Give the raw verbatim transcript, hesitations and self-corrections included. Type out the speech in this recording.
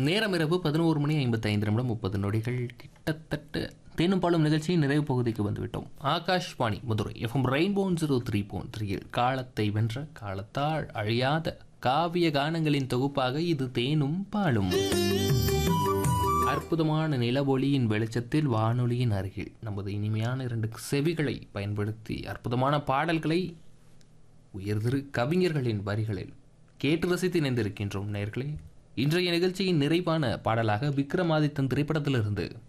நேரம் இரவு பதினோரு மணி ஐம்பத்தி ஐந்து நிமிடம் முப்பது நொடிகள். கிட்டத்தட்ட தேனும் பாலும் நிகழ்ச்சியின் நிறைவு பகுதிக்கு வந்துவிட்டோம். Akashvani Madurai FM rainbow zero three point த்ரீயில் காலத்தை வென்ற காலத்தால் அழியாத காவிய கானங்களின் தொகுப்பாக இது தேனும் பாலும். அற்புதமான நிலவொளியின் வெளிச்சத்தில் வானொலியின் அருகில் நமது இனிமையான இரண்டு செவிகளை பயன்படுத்தி அற்புதமான பாடல்களை உயர்திரு கவிஞர்களின் வரிகளில் கேட்டு ரசித்து இணைந்திருக்கின்றோம் நேயர்களே. இன்றைய நிகழ்ச்சியின் நிறைவான பாடலாக விக்ரமாதித்தன் திரைப்படத்திலிருந்து